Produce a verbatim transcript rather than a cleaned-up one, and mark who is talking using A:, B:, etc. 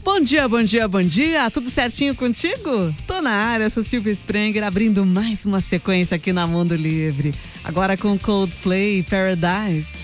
A: Bom dia, bom dia, bom dia. Tudo certinho contigo? Tô na área, sou Silvia Sprenger, abrindo mais uma sequência aqui na Mundo Livre. Agora com Coldplay, Paradise.